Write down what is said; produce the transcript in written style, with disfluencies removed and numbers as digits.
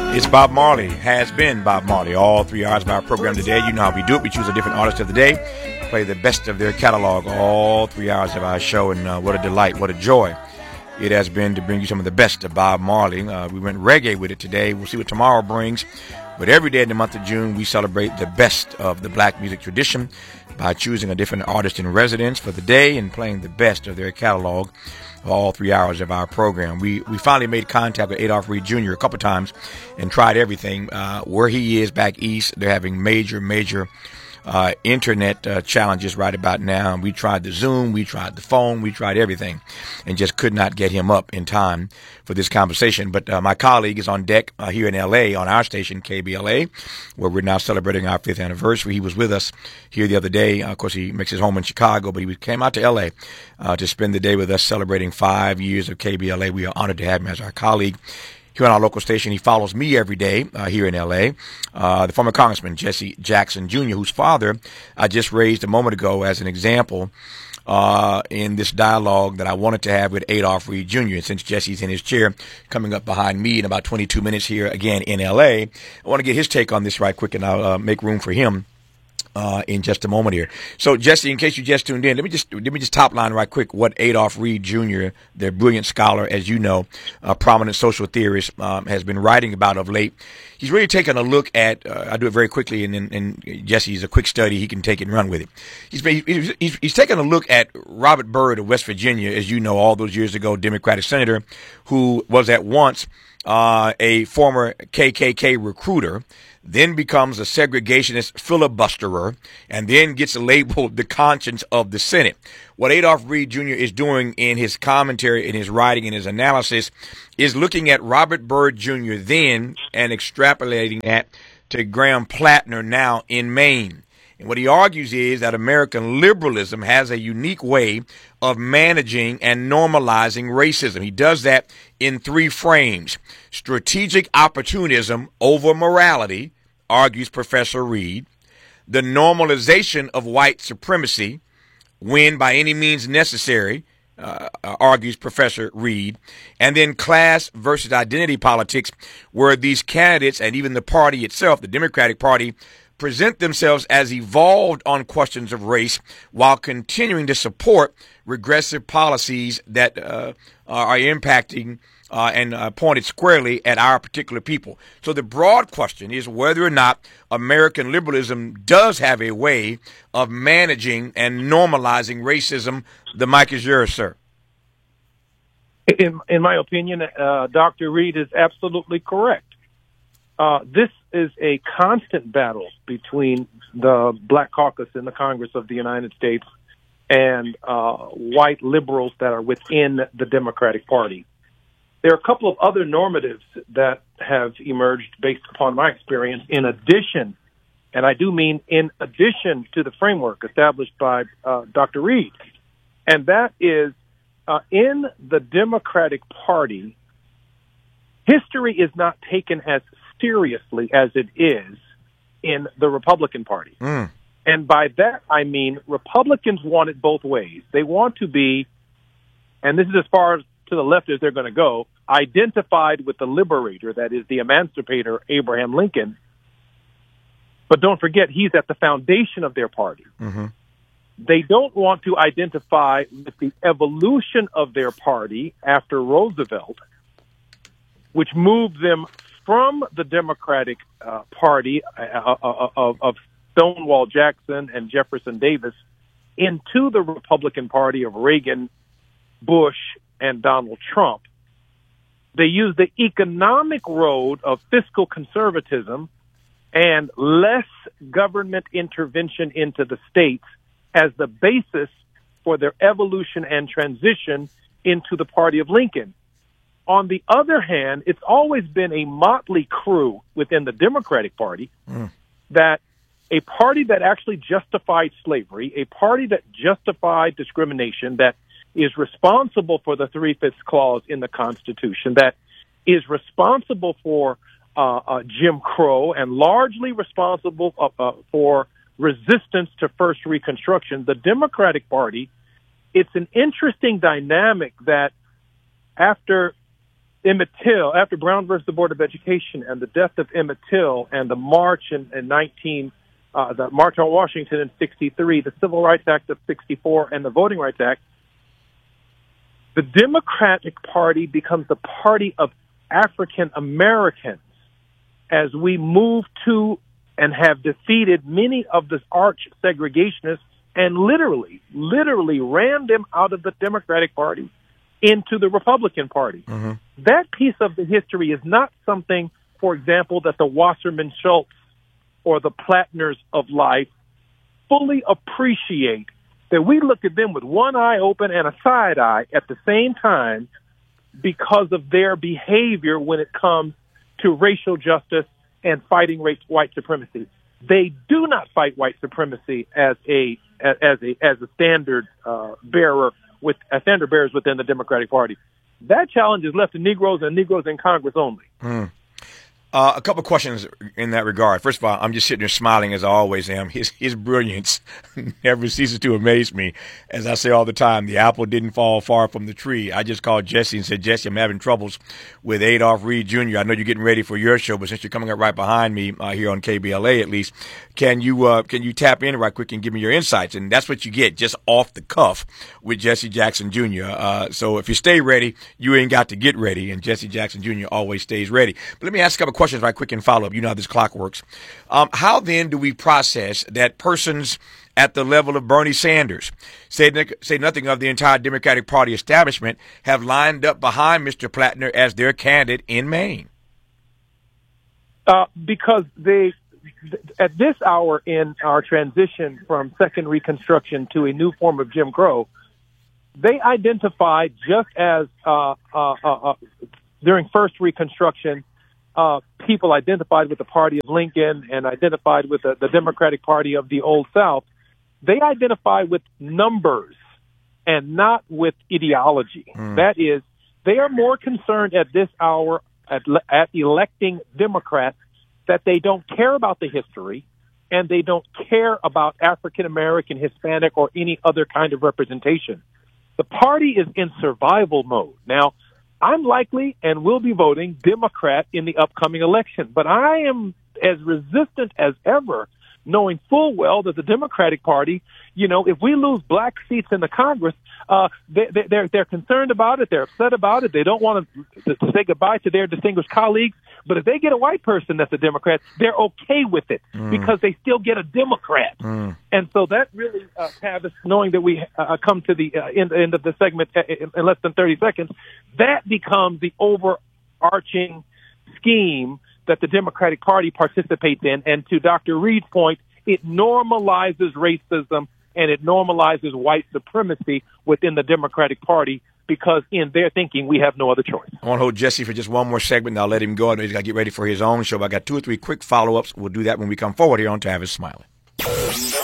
It's Bob Marley, has been Bob Marley. All 3 hours of our program today. You know how we do it. We choose a different artist of the day, play the best of their catalog, all 3 hours of our show, and what a delight, what a joy it has been to bring you some of the best of Bob Marley. We went reggae with it today. We'll see what tomorrow brings. But every day in the month of June, we celebrate the best of the black music tradition by choosing a different artist in residence for the day and playing the best of their catalog all 3 hours of our program. We finally made contact with Adolph Reed Jr. a couple times and tried everything. Where he is back east, they're having major internet challenges right about now. We tried the Zoom, we tried the phone, we tried everything, and just could not get him up in time for this conversation. But my colleague is on deck here in L.A. on our station, KBLA, where we're now celebrating our 5th anniversary. He was with us here the other day. Of course, he makes his home in Chicago, but he came out to L.A. To spend the day with us celebrating 5 years of KBLA. We are honored to have him as our colleague here on our local station. He follows me every day here in L.A., the former Congressman Jesse Jackson Jr., whose father I just raised a moment ago as an example in this dialogue that I wanted to have with Adolph Reed Jr. And since Jesse's in his chair coming up behind me in about 22 minutes here again in L.A., I want to get his take on this right quick, and I'll make room for him in just a moment here. So, Jesse, in case you just tuned in, let me just top line right quick what Adolph Reed Jr., the brilliant scholar, as you know, a prominent social theorist, has been writing about of late. He's really taken a look at, I'll do it very quickly, and Jesse's a quick study. He can take it and run with it. He's taken a look at Robert Byrd of West Virginia, as you know, all those years ago, Democratic senator, who was at once a former KKK recruiter, then becomes a segregationist filibusterer, and then gets labeled the conscience of the Senate. What Adolph Reed Jr. is doing in his commentary, in his writing, in his analysis, is looking at Robert Byrd Jr. then and extrapolating that to Graham Plattner now in Maine. And what he argues is that American liberalism has a unique way of managing and normalizing racism. He does that in 3 frames. Strategic opportunism over morality, argues Professor Reed. The normalization of white supremacy, when by any means necessary, argues Professor Reed. And then class versus identity politics, where these candidates and even the party itself, the Democratic Party, present themselves as evolved on questions of race while continuing to support regressive policies that are impacting and pointed squarely at our particular people. So the broad question is whether or not American liberalism does have a way of managing and normalizing racism. The mic is yours, sir. In my opinion, Dr. Reed is absolutely correct. This is a constant battle between the Black Caucus in the Congress of the United States and white liberals that are within the Democratic Party. There are a couple of other normatives that have emerged based upon my experience in addition, and I do mean in addition to the framework established by Dr. Reed. And that is in the Democratic Party, history is not taken as seriously as it is in the Republican Party. And by that, I mean Republicans want it both ways. They want to be, and this is as far to the left as they're going to go, identified with the liberator, that is the emancipator, Abraham Lincoln. But don't forget, he's at the foundation of their party. Mm-hmm. They don't want to identify with the evolution of their party after Roosevelt, which moved them from the Democratic Party of Stonewall Jackson and Jefferson Davis into the Republican Party of Reagan, Bush, and Donald Trump. They used the economic road of fiscal conservatism and less government intervention into the states as the basis for their evolution and transition into the party of Lincoln. On the other hand, it's always been a motley crew within the Democratic Party that a party that actually justified slavery, a party that justified discrimination, that is responsible for the 3/5 clause in the Constitution, that is responsible for Jim Crow and largely responsible for resistance to first Reconstruction. The Democratic Party, it's an interesting dynamic that after Emmett Till, after Brown versus the Board of Education and the death of Emmett Till and the march the March on Washington in 63, the Civil Rights Act of 64, and the Voting Rights Act, the Democratic Party becomes the party of African Americans as we move to and have defeated many of the arch segregationists and literally ran them out of the Democratic Party into the Republican Party. Mm-hmm. That piece of the history is not something, for example, that the Wasserman Schultz or the Plattners of life fully appreciate, that we look at them with one eye open and a side eye at the same time because of their behavior when it comes to racial justice and fighting white supremacy. They do not fight white supremacy as a standard bearer standard bearers within the Democratic Party. That challenge is left to Negroes and Negroes in Congress only. Mm. A couple of questions in that regard. First of all, I'm just sitting there smiling as I always am. His brilliance never ceases to amaze me. As I say all the time, the apple didn't fall far from the tree. I just called Jesse and said, Jesse, I'm having troubles with Adolph Reed Jr. I know you're getting ready for your show, but since you're coming up right behind me here on KBLA at least, can you tap in right quick and give me your insights? And that's what you get, just off the cuff with Jesse Jackson Jr. So if you stay ready, you ain't got to get ready, and Jesse Jackson Jr. always stays ready. But let me ask a couple questions right quick and follow up. You know how this clock works. How then do we process that persons at the level of Bernie Sanders, say nothing of the entire Democratic Party establishment, have lined up behind Mr. Plattner as their candidate in Maine? Because at this hour in our transition from Second Reconstruction to a new form of Jim Crow, they identified just as during First Reconstruction, people identified with the party of Lincoln and identified with the Democratic Party of the Old South. They identify with numbers and not with ideology. That is, they are more concerned at this hour at electing Democrats that they don't care about the history and they don't care about African American, Hispanic, or any other kind of representation. The party is in survival mode. Now, I'm likely and will be voting Democrat in the upcoming election, but I am as resistant as ever, knowing full well that the Democratic Party, if we lose black seats in the Congress, they're concerned about it. They're upset about it. They don't want to say goodbye to their distinguished colleagues. But if they get a white person that's a Democrat, they're okay with it because they still get a Democrat. And so that really, Tavis, knowing that we come to the end of the segment in less than 30 seconds, that becomes the overarching scheme that the Democratic Party participates in. And to Dr. Reed's point, it normalizes racism and it normalizes white supremacy within the Democratic Party because in their thinking, we have no other choice. I want to hold Jesse for just one more segment, and I'll let him go. I know he's got to get ready for his own show, but I got 2 or 3 quick follow-ups. We'll do that when we come forward here on Tavis Smiley.